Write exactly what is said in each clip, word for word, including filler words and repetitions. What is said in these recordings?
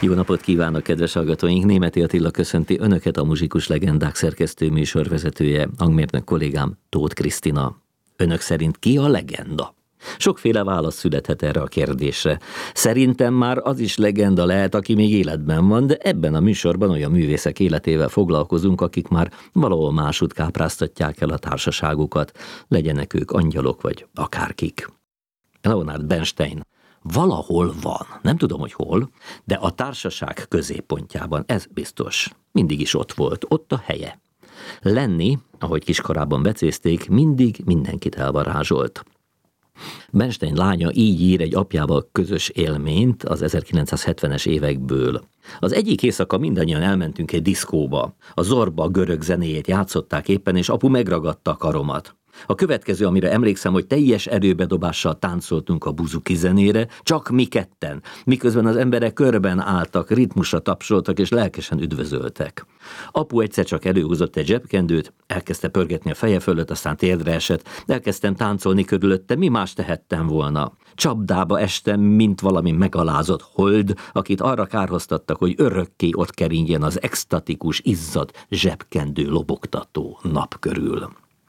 Jó napot kívánok, kedves hallgatóink! Németi Attila köszönti Önöket, a Muzsikus Legendák szerkesztő műsorvezetője, hangmérnök kollégám Tóth Krisztina. Önök szerint ki a legenda? Sokféle válasz születhet erre a kérdésre. Szerintem már az is legenda lehet, aki még életben van, de ebben a műsorban olyan művészek életével foglalkozunk, akik már valahol másút kápráztatják el a társaságukat, legyenek ők angyalok vagy akárkik. Leonard Bernstein valahol van, nem tudom, hogy hol, de a társaság középpontjában, ez biztos. Mindig is ott volt, ott a helye. Lenni, ahogy kiskorában becézték, mindig mindenkit elvarázsolt. Bernstein lánya így ír egy apjával közös élményt az ezerkilencszázhetvenes évekből. Az egyik éjszaka mindannyian elmentünk egy diszkóba. A Zorba görög zenéjét játszották éppen, és apu megragadta a karomat. A következő, amire emlékszem, hogy teljes erőbedobással táncoltunk a buzuki zenére, csak mi ketten, miközben az emberek körben álltak, ritmusra tapsoltak és lelkesen üdvözöltek. Apu egyszer csak előhúzott egy zsebkendőt, elkezdte pörgetni a feje fölött, aztán térdre esett, elkezdtem táncolni körülötte, mi más tehettem volna. Csapdába estem, mint valami megalázott hold, akit arra kárhoztattak, hogy örökké ott keringjen az extatikus, izzadt zsebkendő lobogtató nap körül.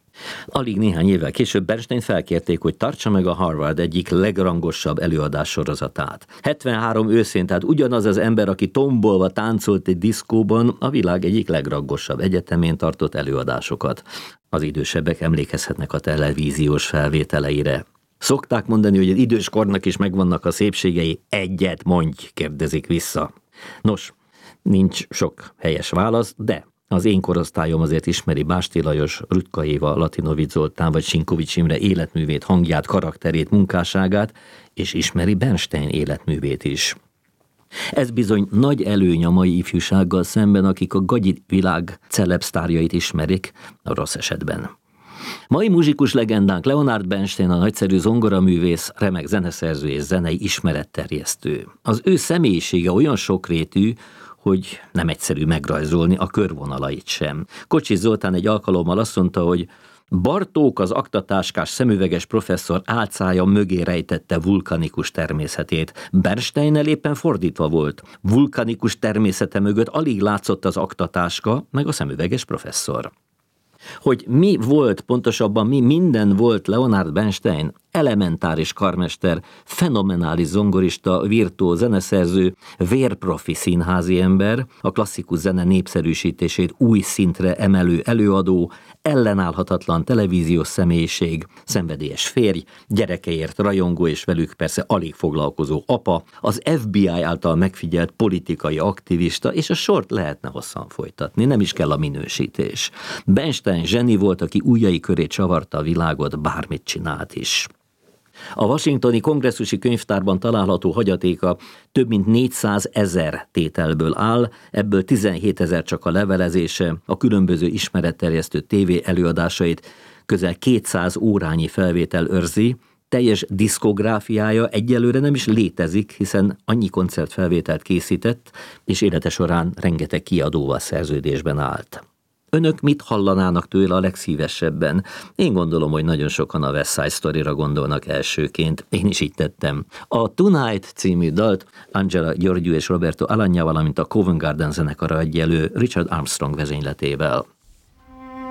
Alig néhány évvel később Bernstein felkérték, hogy tartsa meg a Harvard egyik legrangosabb előadás sorozatát. hetvenhárom őszén, tehát ugyanaz az ember, aki tombolva táncolt egy diszkóban, a világ egyik legrangosabb egyetemén tartott előadásokat. Az idősebbek emlékezhetnek a televíziós felvételeire. Szokták mondani, hogy az időskornak is megvannak a szépségei, egyet mondj, kérdezik vissza. Nos, nincs sok helyes válasz, de az én korosztályom azért ismeri Básti Lajos, Rutka Éva, Latinovics Zoltán vagy Sinkovics Imre életművét, hangját, karakterét, munkásságát, és ismeri Bernstein életművét is. Ez bizony nagy előny a mai ifjúsággal szemben, akik a gagyi világ celebsztárjait ismerik, a rossz esetben. Mai muzsikus legendánk Leonard Bernstein a nagyszerű zongoraművész, remek zeneszerző és zenei ismeretterjesztő. Az ő személyisége olyan sokrétű, hogy nem egyszerű megrajzolni a körvonalait sem. Kocsis Zoltán egy alkalommal azt mondta, hogy Bartók az aktatáskás szemüveges professzor álcája mögé rejtette vulkanikus természetét. Bernsteinnel éppen fordítva volt. Vulkanikus természete mögött alig látszott az aktatáska, meg a szemüveges professzor. Hogy mi volt, pontosabban mi minden volt Leonard Bernstein, elementáris karmester, fenomenális zongorista, virtuóz zeneszerző, vérprofi színházi ember, a klasszikus zene népszerűsítését új szintre emelő előadó, ellenállhatatlan televíziós személyiség, szenvedélyes férj, gyerekeért rajongó és velük persze alig foglalkozó apa, az ef bé i által megfigyelt politikai aktivista, és a sort lehetne hosszan folytatni, nem is kell a minősítés. Bernstein zseni volt, aki ujjai köré csavarta a világot, bármit csinált is. A washingtoni kongresszusi könyvtárban található hagyatéka több mint négyszázezer tételből áll, ebből tizenhétezer csak a levelezése, a különböző ismeretterjesztő tévé előadásait közel kétszáz órányi felvétel őrzi, teljes diszkográfiája egyelőre nem is létezik, hiszen annyi koncertfelvételt készített, és élete során rengeteg kiadóval szerződésben állt. Önök mit hallanának tőle a legszívesebben? Én gondolom, hogy nagyon sokan a West Side Story-ra gondolnak elsőként. Én is így tettem. A Tonight című dalt Angela Gheorghiu és Roberto Alagna, valamint a Covent Garden zenekara adja elő Richard Armstrong vezényletével.